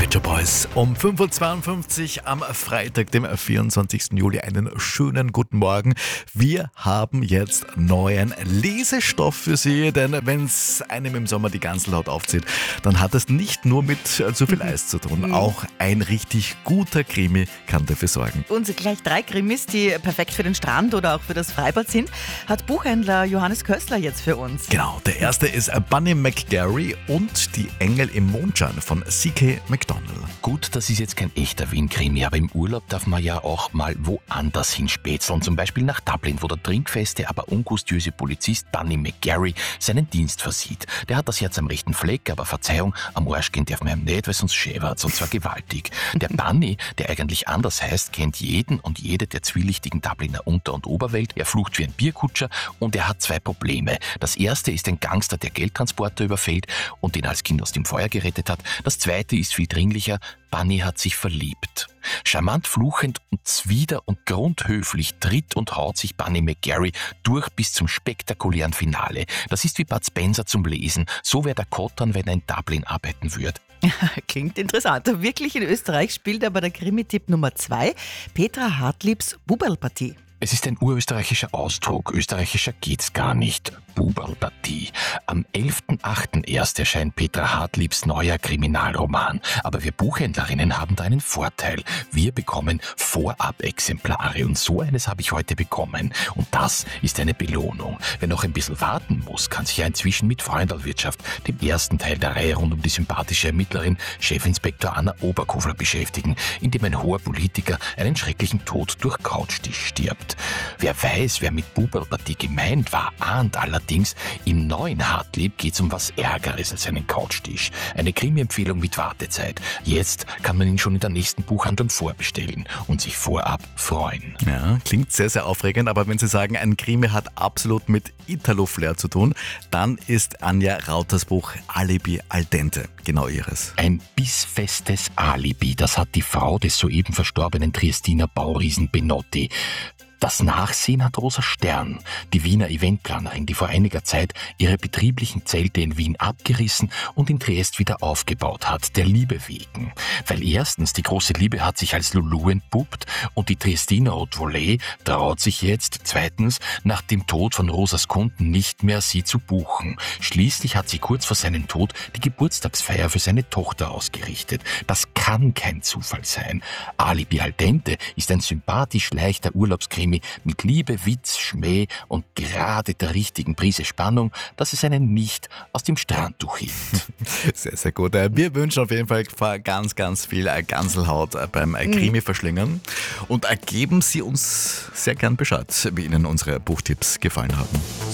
Pet Shop Boys um 5.52 Uhr am Freitag, dem 24. Juli. Einen schönen guten Morgen. Wir haben jetzt neuen Lesestoff für Sie, denn wenn es einem im Sommer die Gänsehaut aufzieht, dann hat es nicht nur mit zu viel Eis zu tun. Auch ein richtig guter Krimi kann dafür sorgen. Und gleich 3 Krimis, die perfekt für den Strand oder auch für das Freibad sind, hat Buchhändler Johannes Köstler jetzt für uns. Genau, der erste ist Bunny McGarry und die Engel im Mondschein von C.K. McDonald. Gut, das ist jetzt kein echter Wien-Krimi, aber im Urlaub darf man ja auch mal woanders hinspätzeln. Zum Beispiel nach Dublin, wo der trinkfeste, aber ungustiöse Polizist Bunny McGarry seinen Dienst versieht. Der hat das Herz am rechten Fleck, aber Verzeihung, am Arsch gehen darf man ihm nicht, weil sonst schäbert's, und zwar gewaltig. Der Bunny, der eigentlich anders heißt, kennt jeden und jede der zwielichtigen Dubliner Unter- und Oberwelt. Er flucht wie ein Bierkutscher und er hat 2 Probleme. Das erste ist ein Gangster, der Geldtransporter überfällt und den als Kind aus dem Feuer gerettet hat. Das zweite ist viel dringlicher: Bunny hat sich verliebt. Charmant fluchend und zwider und grundhöflich tritt und haut sich Bunny McGarry durch bis zum spektakulären Finale. Das ist wie Bud Spencer zum Lesen. So wäre der Kottern, wenn er in Dublin arbeiten würde. Klingt interessant. Wirklich in Österreich spielt aber der Krimi-Tipp Nummer 2 Petra Hartliebs Buberlpartie. Es ist ein urösterreichischer Ausdruck. Österreichischer geht's gar nicht. Buberlpartie. Am 11.08. erst erscheint Petra Hartliebs neuer Kriminalroman. Aber wir Buchhändlerinnen haben da einen Vorteil. Wir bekommen Vorab-Exemplare und so eines habe ich heute bekommen. Und das ist eine Belohnung. Wer noch ein bisschen warten muss, kann sich ja inzwischen mit Freundalwirtschaft, dem ersten Teil der Reihe rund um die sympathische Ermittlerin Chefinspektor Anna Oberkofler, beschäftigen, indem ein hoher Politiker einen schrecklichen Tod durch Couchstich stirbt. Wer weiß, wer mit Buberlpartie gemeint war, ahnt allerdings, im neuen Hartlieb geht's um was Ärgeres als einen Couchtisch. Eine Krimi-Empfehlung mit Wartezeit. Jetzt kann man ihn schon in der nächsten Buchhandlung vorbestellen und sich vorab freuen. Ja, klingt sehr, sehr aufregend, aber wenn Sie sagen, ein Krimi hat absolut mit Italo-Flair zu tun, dann ist Anja Rauters Buch Alibi al dente genau ihres. Ein bissfestes Alibi, das hat die Frau des soeben verstorbenen Triestiner Bauriesen Benotti. Das Nachsehen hat Rosa Stern, die Wiener Eventplanerin, die vor einiger Zeit ihre betrieblichen Zelte in Wien abgerissen und in Triest wieder aufgebaut hat, der Liebe wegen. Weil erstens die große Liebe hat sich als Lulu entpuppt und die Triestiner Haute Volée traut sich jetzt zweitens nach dem Tod von Rosas Kunden nicht mehr, sie zu buchen. Schließlich hat sie kurz vor seinem Tod die Geburtstagsfeier für seine Tochter ausgerichtet. Das kann kein Zufall sein. Alibi al dente ist ein sympathisch leichter Urlaubskrimi mit Liebe, Witz, Schmäh und gerade der richtigen Prise Spannung, dass es einen nicht aus dem Strandtuch hilft. Sehr, sehr gut. Wir wünschen auf jeden Fall ganz, ganz viel Gänsehaut beim Krimi verschlingen und geben Sie uns sehr gern Bescheid, wie Ihnen unsere Buchtipps gefallen haben.